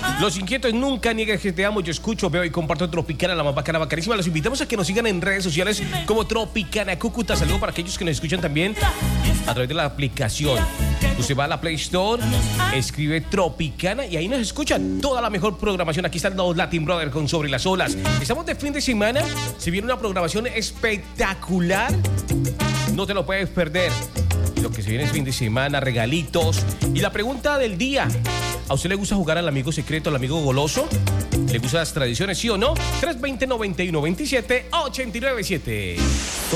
Los inquietos nunca niegan que te amo. Yo escucho, veo y comparto Tropicana, la más bacana, bacanísima. Los invitamos a que nos sigan en redes sociales como Tropicana Cúcuta. Saludos para aquellos que nos escuchan también a través de la aplicación. Usted va a la Play Store, escribe Tropicana y ahí nos escuchan toda la mejor programación. Aquí están los Latin Brothers con Sobre las Olas. Estamos de fin de semana. Se viene una programación espectacular. No te lo puedes perder. Lo que se viene es fin de semana, regalitos. Y la pregunta del día: ¿a usted le gusta jugar al amigo secreto, al amigo goloso? ¿Le gustan las tradiciones, sí o no? 320-9127-897.